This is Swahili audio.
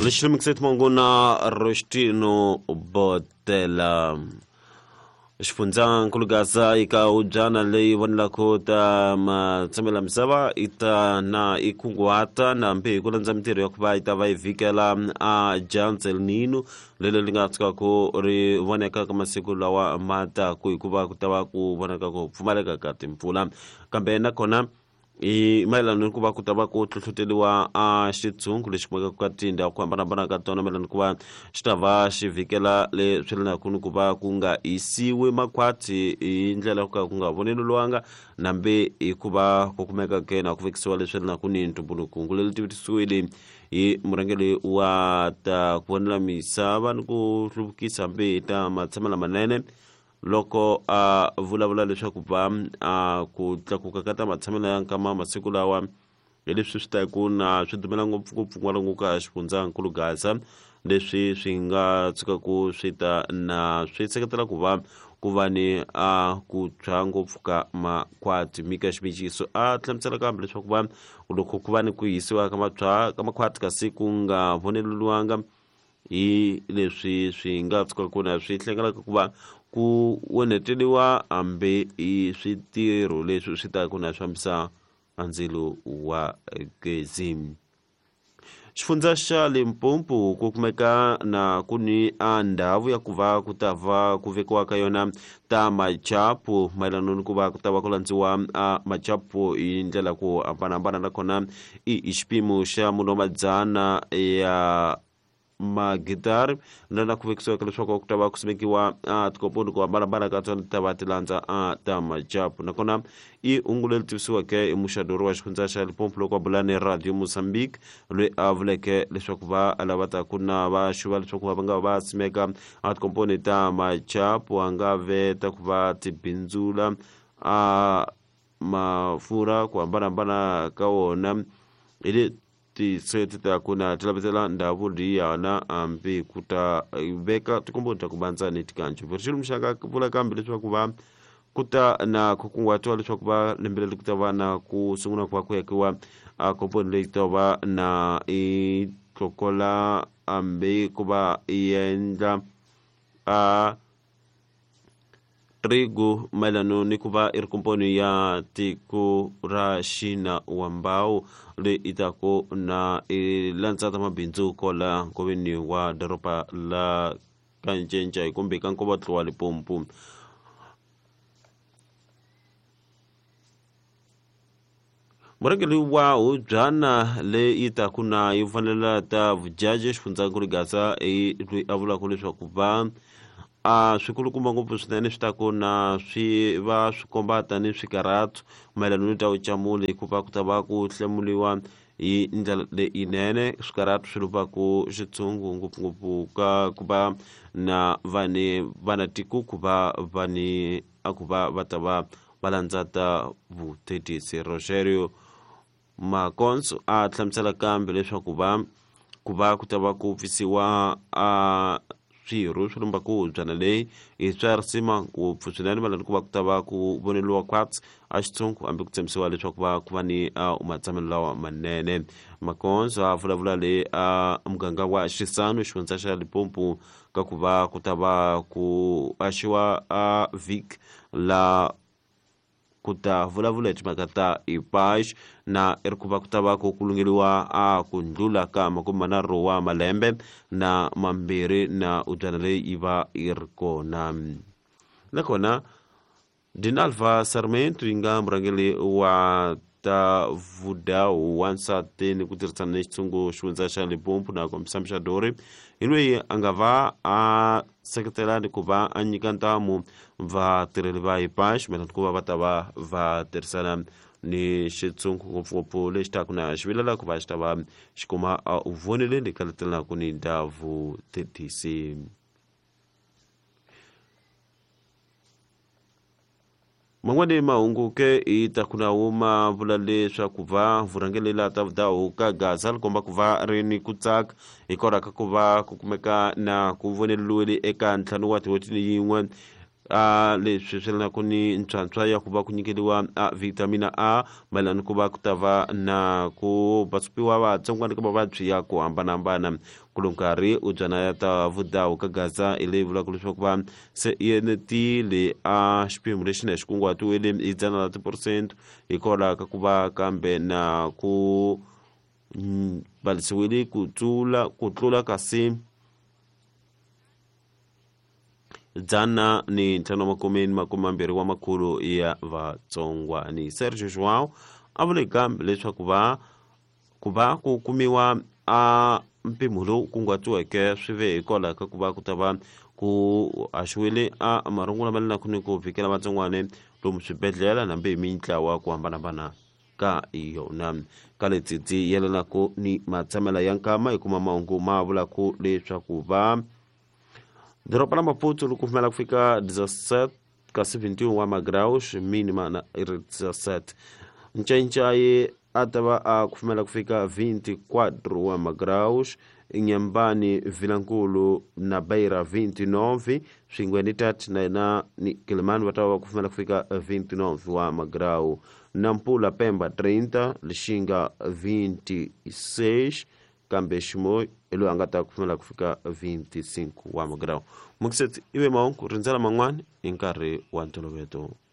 Lixilumikiseti mangona Rostino Botela xifundzakulu gasa ika ujana leyi vonelaka ta matsamela misava ita na ikunguhata na mbe ku landza mitirho ya ku va ita va yi vhikela a dyandza El Nino lele li nga tshukaka ri voneka ka masiku lawa mataku hikuva ku ta va ku voneka ku pfumaleka ka timpfula kambe nakona i mayelana ni ku va ku ta va ku hlohloteliwa a xitshungu lexi kumekaka ka tindhawu ku hambanahambana ka tona mayelana ni ku va xi ta va xi vhikela leswi lenaku ni ku va ku nga hisiwi makhwati hi ndlela ku ka ku nga voneliwanga nambe hi ku va ku kumeka ke na ku vekisiwa leswi lenaku ni ntumbuluko ngule li tivisiwile hi murhangeli wa ta ku vonela misava ni ku hluvukisa hambi hi ta matshamelo lamanene loko a vulavula leswaku va ku tlakuka ka ta matshamelo ya nkama masiku lawa hi leswi swi taku na swi dumela ngopfungopfu n'walungu ka xifundzankulu gasa leswi swi nga tshukaku swi ta na swi seketela ku va ni ku tshwa ngopfu ka makhwati Mika Ximichiso a hlamusela kambe leswaku va loko ku va ni ku hisiwa ka makhwati kasi ku nga voneliwanga hi leswi swi nga tshukaku na swi hlengelaka ku va ku onheteliwa hambi hi switirho leswi swi taku na swifambisa andzilo wa gezi. Xifundza xa Limpopo ku kumeka na ku ni ndhawu ya ku va ku ta va ku vekiwa ka yona ta machapu mayelana ni ku va ku ta va ku landziwa machapu hi ndlela ku hambanahambana nakona i xipimo xa mulomadzana ya magitari na ku vekisiwa ka leswaku ku ta va ku simekiwa tikomponi ku hambanahambana ka tona ta va ti landza ta machapu nakona i hungu leri tivisiweke hi muxadori wa xifundza xa Limpopo loko va bula ni Radio Mozambique loyi a vuleke leswaku va lava taku na va xuva leswaku va nga va simeka tikomponi ta machapu a nga veta ku va tibindzula mafurha ku hambanahambana ka wona hi tiseti ta ku na ti lavetela ndhawu liyana hambi ku ta veka tikomponi ta ku bandza ni tikanjo verixilo muxaka vula kambe leswaku va ku ta na ku kunguhatiwa leswaku va lembe leri ku ta va na ku sungula ku va ku yakiwa komponi leyi ta va na i tlokola hambi ku va endla trigo mayelana ni ku va i ri komponi ya tiko ra Xina Wambao leyi i taku na i landzata mabindzu kola nkoveni wa doroba la Kancenca kumbe ka nkovatlo wa Limpopo. Murhangeli wa hubyana leyi taku na yi fanela ta vujaji xifundzankulu gasa loyi a vulaka leswaku va swikulukumba ngopfu swinene swi taku na swi va swi komba tani swikaratu mayelana ni ta vucamuli hikuva ku ta va ku hlemuliwa hi ndlela leyinene swikaratu swi luvaku xitshungu ngopfungopfu ka ku va na vana tiku ku va ku va va ta va va landzata vutetisi. Rogerio Makonso a hlamusela kambe leswaku ku va ku ta va ku pfisiwa swirho swi lumba ku byana leyi hi swa risima ngopfu swinene mayelana ku va ku ta va ku voneliwa khwatsi a xitshungu hambi ku tshembisiwa leswaku va ku va ni matsamelo lawa manene. Makonso a vulavula leyi muganga wa Xisano xifundza xa Limpopo ka ku va ku ta va ku axiwa vhiki la ku ta vulavula hi timhaka ta hipax na ri ku va ku ta va ku lungeliwa ku ndlula ka 30 wa malembe na mambirhi na ubyana leyi yi va yi ri kona nakona Dinalva Sarmento yi nga murhangeli wa ta vudawu wa nsati ni ku tirhisana ni xitshungu xifundza xa Limpopo na kombisa muxadori hi loyi a nga va seketela ni ku va a nyika ntamu vatirheli va hipax mayelana ku va va ta va va tirhisana ni xitshungu ngopfungopfu lexi taku na xi vilela ku va xi ta va xi kuma uvonele ni ka letelanaku ni ndhavu tetisi. Man'wani mahungu ke i taku na huma vula leswaku va vurhangeli la ta vudawu ka Gaza li komba ku va ri ni ku tsaka hikwalaho ka ku va ku kumeka na ku voneliwile eka ntlhanu wa tiwotini yin'we leswi swi na kuni ntswantswa ya ku va ku nyikeliwa vitamina A mayelana ku va ku ta va na ku vasupiwa vatsongwana ka mavabyi ya ku hambanahambana ku nkarhi u byana ya ta vudawu ka gaza hi leyi vulaka leswaku va se yenetile xiphemu lexi na xi kunguhatiwile hi 100% hikwalaho ka ku va kambe na ku balisiwile ku tlula kasi 125 wa makulu ya vatsongwani. Sergio João a vule kambe leswaku ku va ku kumiwa mpimo lowu kunguhatiweke swi ve hikwalaho ka ku va ku ta va ku haxiwile marungula ma le na kuni ku vhikela vatsongwana lomu swibedhlele nambe hi mintlawa ku hambanahambana ka yona ka letsitsi yelanako ni matsamela ya nkama hi kuma mahungu ma vulaku leswaku va doroba la Maputo loko kumela ku fika 17 ka 17 wa magraus mínima na 17 ncaincai a ta va a kufumela ku fika 24 wa magraus Inhambane Vilankulu na Beira 29 Xingweni tati na ni Kilimani va ta va kufumela ku fika 29 wa magrau Nampula Pemba 30 Lixinga 26 kambe Ximoyi ilo anga ta kufumela ku fika 25 wa magrau. Mukiseti iwe mahungu rindzela man'wani hi nkarhi wa ntolovelo.